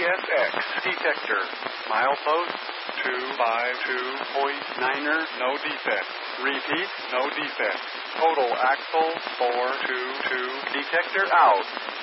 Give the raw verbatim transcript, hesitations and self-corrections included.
S X detector. Milepost two five two point niner, no defect. Repeat, no defect. Total axle four two two, detector out.